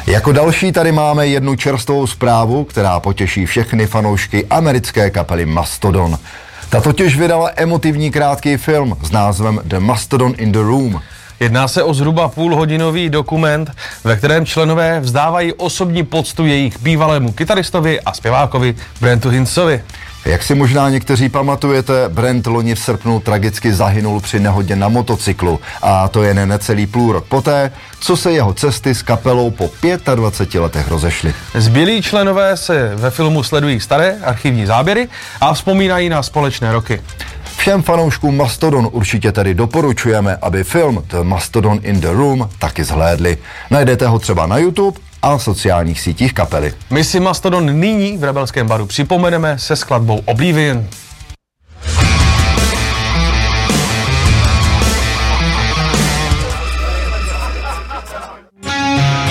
Jako další tady máme jednu čerstvou zprávu, která potěší všechny fanoušky americké kapely Mastodon. Ta totiž vydala emotivní krátký film s názvem The Mastodon in the Room. Jedná se o zhruba půlhodinový dokument, ve kterém členové vzdávají osobní poctu jejich bývalému kytaristovi a zpěvákovi Brentu Hincovi. Jak si možná někteří pamatujete, Brent loni v srpnu tragicky zahynul při nehodě na motocyklu a to je necelý půl rok poté, co se jeho cesty s kapelou po 25 letech rozešly. Zbylí členové se ve filmu sledují staré archivní záběry a vzpomínají na společné roky. Všem fanouškům Mastodon určitě tedy doporučujeme, aby film The Mastodon in the Room taky zhlédli. Najdete ho třeba na YouTube a sociálních sítích kapely. My si Mastodon nyní v Rebelském baru připomeneme se skladbou Oblivion.